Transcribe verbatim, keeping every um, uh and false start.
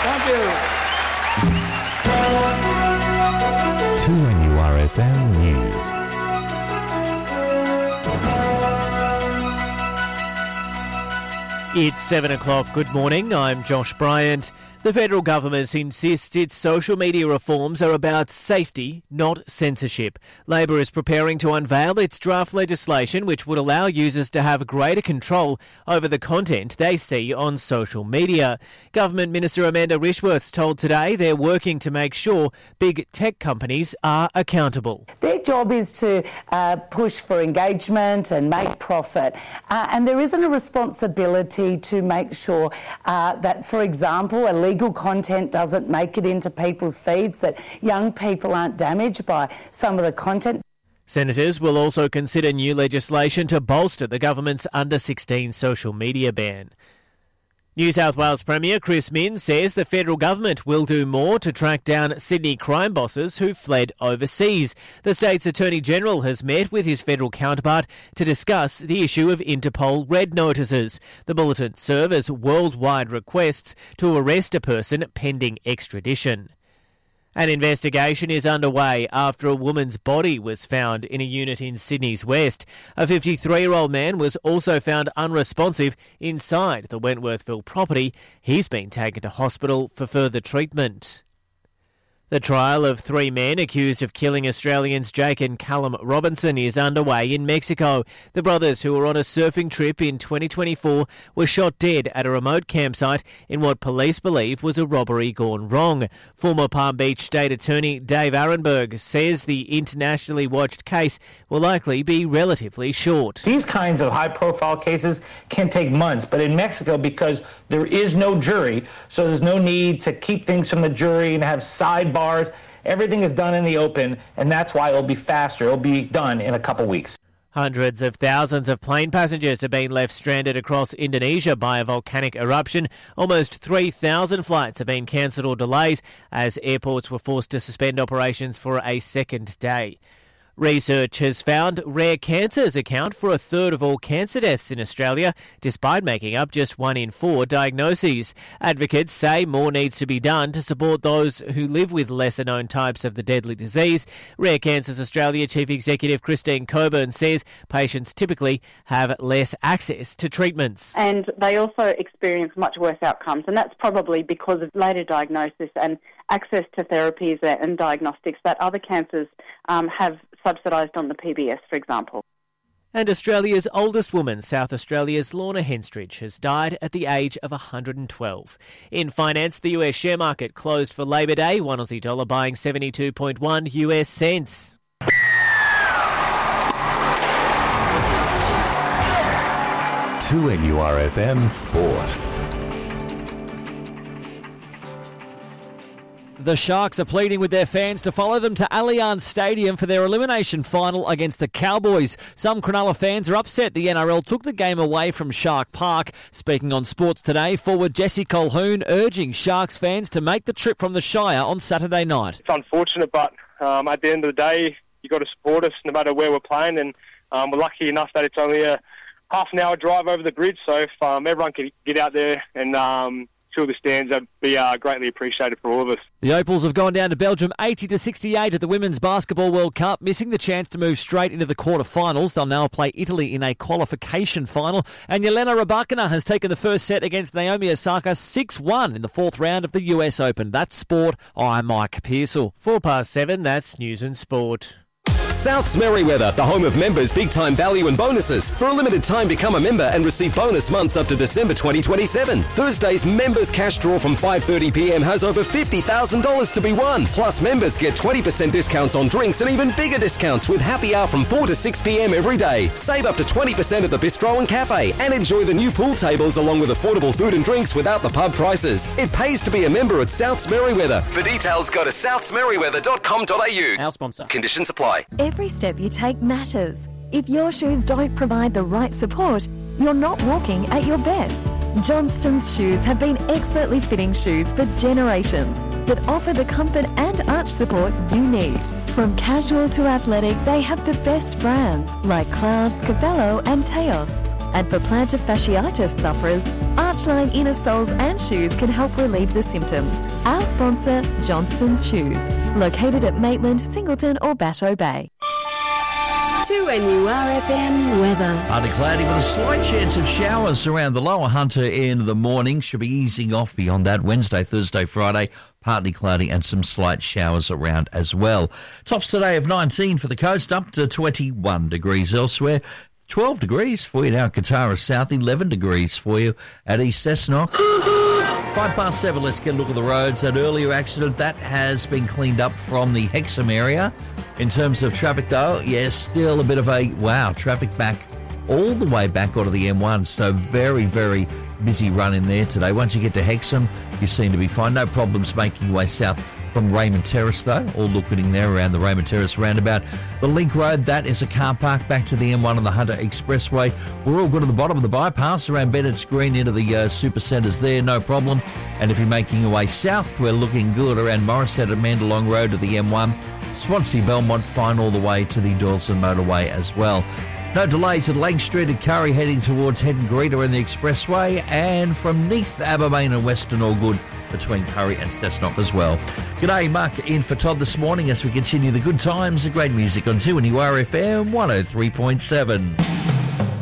Thank you. two N U R F M News. It's seven o'clock. Good morning. I'm Josh Bryant. The federal government insists its social media reforms are about safety, not censorship. Labor is preparing to unveil its draft legislation which would allow users to have greater control over the content they see on social media. Government Minister Amanda Rishworth told Today they're working to make sure big tech companies are accountable. Their job is to uh, push for engagement and make profit. Uh, and there isn't a responsibility to make sure uh, that, for example, illegal content doesn't make it into people's feeds, that young people aren't damaged by some of the content. Senators will also consider new legislation to bolster the government's under sixteen social media ban. New South Wales Premier Chris Minns says the federal government will do more to track down Sydney crime bosses who fled overseas. The state's Attorney-General has met with his federal counterpart to discuss the issue of Interpol red notices. The bulletins serve as worldwide requests to arrest a person pending extradition. An investigation is underway after a woman's body was found in a unit in Sydney's West. A fifty-three-year-old man was also found unresponsive inside the Wentworthville property. He's been taken to hospital for further treatment. The trial of three men accused of killing Australians Jake and Callum Robinson is underway in Mexico. The brothers, who were on a surfing trip in twenty twenty-four, were shot dead at a remote campsite in what police believe was a robbery gone wrong. Former Palm Beach State Attorney Dave Arenberg says the internationally watched case will likely be relatively short. These kinds of high-profile cases can take months, but in Mexico, because there is no jury, so there's no need to keep things from the jury and have sidebars. Everything is done in the open, and that's why it'll be faster. It'll be done in a couple weeks. Hundreds of thousands of plane passengers have been left stranded across Indonesia by a volcanic eruption. Almost three thousand flights have been cancelled or delays as airports were forced to suspend operations for a second day. Research has found rare cancers account for a third of all cancer deaths in Australia, despite making up just one in four diagnoses. Advocates say more needs to be done to support those who live with lesser-known types of the deadly disease. Rare Cancers Australia Chief Executive Christine Coburn says patients typically have less access to treatments. And they also experience much worse outcomes, and that's probably because of later diagnosis and access to therapies and diagnostics that other cancers um, have subsidised on the P B S, for example. And Australia's oldest woman, South Australia's Lorna Henstridge, has died at the age of one hundred twelve. In finance, the U S share market closed for Labor Day, one Aussie dollar buying seventy-two point one U S cents. two N U R F M Sport. The Sharks are pleading with their fans to follow them to Allianz Stadium for their elimination final against the Cowboys. Some Cronulla fans are upset the N R L took the game away from Shark Park. Speaking on Sports Today, forward Jesse Colquhoun urging Sharks fans to make the trip from the Shire on Saturday night. It's unfortunate, but um, at the end of the day, you've got to support us no matter where we're playing, and um, we're lucky enough that it's only a half an hour drive over the bridge, so if um, everyone could get out there and um, fill the stands, that'd be uh, greatly appreciated for all of us. The Opals have gone down to Belgium eighty to sixty-eight at the Women's Basketball World Cup, missing the chance to move straight into the quarterfinals. They'll now play Italy in a qualification final. And Jelena Rybakina has taken the first set against Naomi Osaka six one in the fourth round of the U S Open. That's sport. I'm Mike Pearsall. Four past seven, that's news and sport. Souths Merriweather, the home of members' big-time value and bonuses. For a limited time, become a member and receive bonus months up to December twenty twenty-seven. Thursday's members' cash draw from five thirty p m has over fifty thousand dollars to be won. Plus, members get twenty percent discounts on drinks and even bigger discounts with happy hour from four to six p m every day. Save up to twenty percent at the Bistro and Cafe and enjoy the new pool tables along with affordable food and drinks without the pub prices. It pays to be a member at Souths Merriweather. For details, go to souths merriweather dot com dot a u. Our sponsor. Conditions apply. Every step you take matters. If your shoes don't provide the right support, you're not walking at your best. Johnston's Shoes have been expertly fitting shoes for generations that offer the comfort and arch support you need. From casual to athletic, they have the best brands like Clouds, Cabello and Teos. And for plantar fasciitis sufferers, Archline inner soles and shoes can help relieve the symptoms. Our sponsor, Johnston's Shoes, located at Maitland, Singleton or Batteau Bay. two N U R F M weather. Partly cloudy with a slight chance of showers around the lower Hunter in the morning. Should be easing off beyond that. Wednesday, Thursday, Friday, partly cloudy and some slight showers around as well. Tops today of nineteen for the coast, up to twenty-one degrees elsewhere. twelve degrees for you now at Katara South, eleven degrees for you at East Cessnock. Five past seven, let's get a look at the roads. That earlier accident, that has been cleaned up from the Hexham area. In terms of traffic, though, yes, still a bit of a, wow, traffic back all the way back onto the M one. So very, very busy run in there today. Once you get to Hexham, you seem to be fine. No problems making your way south from Raymond Terrace, though. All looking there around the Raymond Terrace roundabout. The Link Road, that is a car park back to the M one on the Hunter Expressway. We're all good at the bottom of the bypass around Bennett's Green into the uh, super centres there, no problem. And if you're making your way south, we're looking good around Morisset and Mandalong Road to the M one. Swansea Belmont, fine all the way to the Doyleson motorway as well. No delays at Lang Street at Curry heading towards Head and Greeter in the Expressway, and from Neath, Abermain and Western all good between Curry and Cessnock as well. G'day, Mark in for Todd this morning as we continue the good times and great music on two N U R F M one oh three point seven.